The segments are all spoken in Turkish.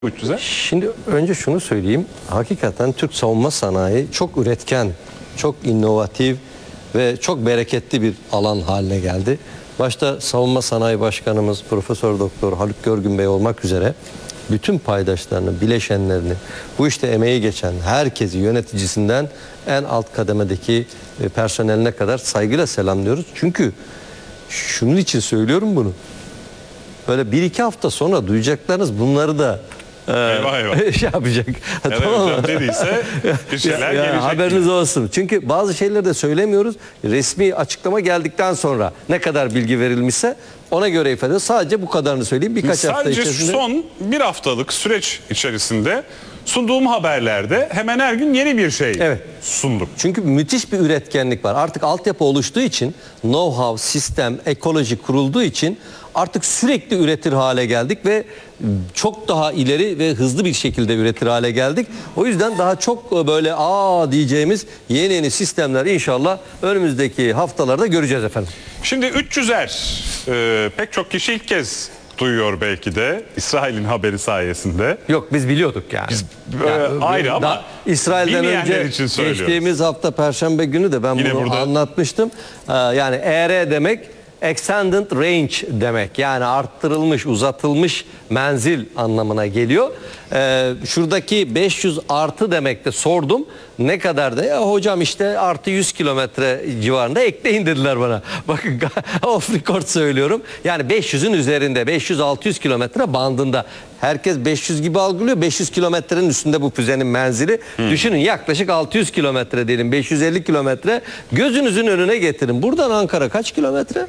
300'e? Şimdi önce şunu söyleyeyim. Hakikaten Türk savunma sanayi çok üretken, çok inovatif ve çok bereketli bir alan haline geldi. Başta Savunma Sanayi Başkanımız Profesör Doktor Haluk Görgün Bey olmak üzere bütün paydaşlarını, bileşenlerini, bu işte emeği geçen herkesi, yöneticisinden en alt kademedeki personeline kadar saygıyla selamlıyoruz. Çünkü şunun için söylüyorum bunu. Böyle 1-2 hafta sonra duyacaklarınız bunları da Eyvah eyvah. şey yapacak. Evet, Tamam mı? hocam dediyse bir şeyler gelecek. Haberiniz olsun. Çünkü bazı şeyleri de söylemiyoruz. Resmi açıklama geldikten sonra ne kadar bilgi verilmişse ona göre ifade ediyoruz. Sadece bu kadarını söyleyeyim. Birkaç hafta Sadece içerisinde. son bir haftalık süreç içerisinde sunduğum haberlerde hemen her gün yeni bir şey sunduk. Çünkü müthiş bir üretkenlik var. Artık altyapı oluştuğu için, know-how, sistem, ekoloji kurulduğu için artık sürekli üretir hale geldik ve çok daha ileri ve hızlı bir şekilde üretir hale geldik. O yüzden daha çok böyle diyeceğimiz yeni sistemler inşallah önümüzdeki haftalarda göreceğiz efendim. Şimdi 300'er pek çok kişi ilk kez duyuyor belki de İsrail'in haberi sayesinde. Yok, biz biliyorduk yani. Ayrı ama İsrail'den önce için geçtiğimiz hafta Perşembe günü de ben yine bunu burada anlatmıştım. Yani ER demek extended range demek, yani arttırılmış, uzatılmış menzil anlamına geliyor. Şuradaki 500 artı demek de sordum. Ne kadar da? Ya hocam işte artı 100 kilometre civarında ekleyin dediler bana. Bakın off record söylüyorum. Yani 500'ün üzerinde, 500-600 kilometre bandında. Herkes 500 gibi algılıyor. 500 kilometrenin üstünde bu füzenin menzili. Düşünün, yaklaşık 600 kilometre diyelim, 550 kilometre. Gözünüzün önüne getirin. Buradan Ankara kaç kilometre?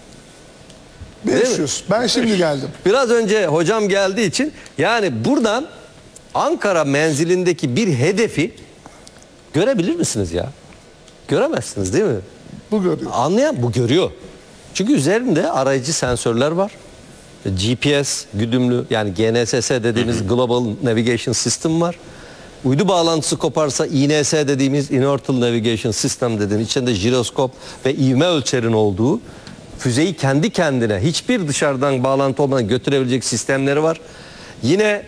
500. Ben şimdi geldim. Biraz önce hocam geldiği için, yani buradan Ankara menzilindeki bir hedefi görebilir misiniz ya? Göremezsiniz değil mi? Bu görüyor. Anlayan bu görüyor. Çünkü üzerinde arayıcı sensörler var. GPS güdümlü, yani GNSS dediğimiz Global Navigation System var. Uydu bağlantısı koparsa INS dediğimiz Inertial Navigation System dediğimiz, içinde jiroskop ve ivme ölçerin olduğu, füzeyi kendi kendine hiçbir dışarıdan bağlantı olmadan götürebilecek sistemleri var. Yine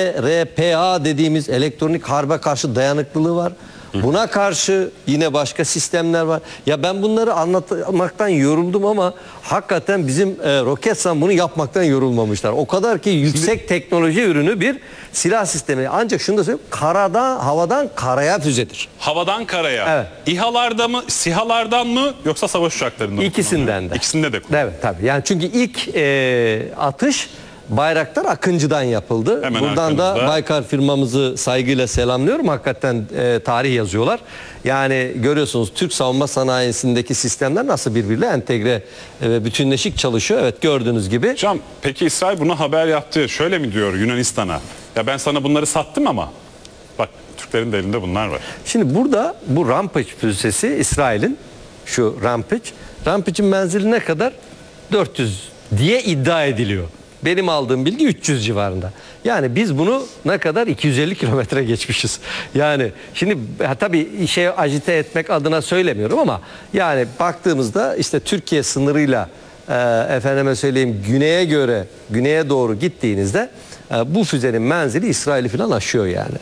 CRPA dediğimiz elektronik harbe karşı dayanıklılığı var. Buna karşı yine başka sistemler var. Ya ben bunları anlatmaktan yoruldum ama hakikaten bizim Roketsan bunu yapmaktan yorulmamışlar. O kadar ki yüksek teknoloji ürünü bir silah sistemi. Ancak şunu da söyleyeyim, havadan karaya füzedir. Havadan karaya. Evet. İHA'larda mı, SİHA'lardan mı, yoksa savaş uçaklarından mı? İkisinden de. İkisinde de kullanılıyor. Evet tabii. Yani çünkü ilk atış Bayraktar Akıncı'dan yapıldı. Hemen buradan da arkanızda. Baykar firmamızı saygıyla selamlıyorum. Hakikaten tarih yazıyorlar. Yani görüyorsunuz Türk savunma sanayisindeki sistemler nasıl birbiriyle entegre ve bütünleşik çalışıyor. Evet, gördüğünüz gibi. Hocam peki İsrail buna haber yaptı. Şöyle mi diyor Yunanistan'a? Ya ben sana bunları sattım ama bak Türklerin de elinde bunlar var. Şimdi burada bu Rampage füzesi İsrail'in, şu Rampage. Rampage'in menzili ne kadar? 400 diye iddia ediliyor. Benim aldığım bilgi 300 civarında. Yani biz bunu ne kadar? 250 kilometre geçmişiz. Yani şimdi tabii agite etmek adına söylemiyorum ama yani baktığımızda işte Türkiye sınırıyla efendime söyleyeyim güneye doğru gittiğinizde bu füzenin menzili İsrail'i falan aşıyor yani.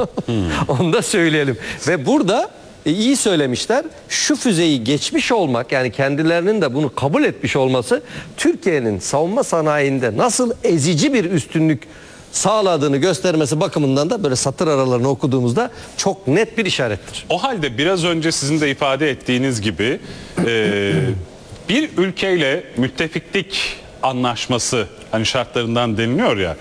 Onu da söyleyelim. Ve burada iyi söylemişler. Şu füzeyi geçmiş olmak, yani kendilerinin de bunu kabul etmiş olması, Türkiye'nin savunma sanayinde nasıl ezici bir üstünlük sağladığını göstermesi bakımından da böyle satır aralarını okuduğumuzda çok net bir işarettir. O halde biraz önce sizin de ifade ettiğiniz gibi bir ülkeyle müttefiklik anlaşması hani şartlarından deniliyor ya,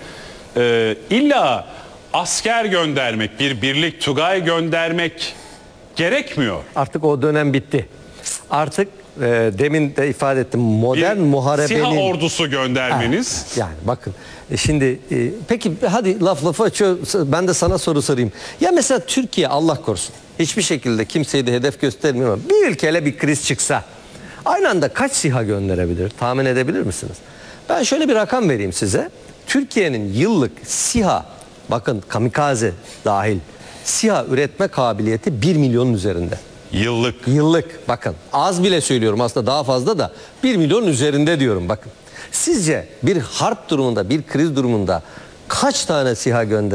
illa asker göndermek, bir birlik, Tugay göndermek gerekmiyor. Artık o dönem bitti. Artık demin de ifade ettim, modern muharebenin... SİHA ordusu göndermeniz. Yani bakın şimdi peki hadi lafı açıyor, ben de sana soru sorayım. Ya mesela Türkiye, Allah korusun, hiçbir şekilde kimseyi de hedef göstermiyor ama bir ülkeyle bir kriz çıksa aynı anda kaç SİHA gönderebilir? Tahmin edebilir misiniz? Ben şöyle bir rakam vereyim size. Türkiye'nin yıllık SİHA, bakın kamikaze dahil, SİHA üretme kabiliyeti 1 milyonun üzerinde. Yıllık. Bakın az bile söylüyorum, aslında daha fazla da 1 milyonun üzerinde diyorum bakın. Sizce bir harp durumunda, bir kriz durumunda kaç tane SİHA gönderecek?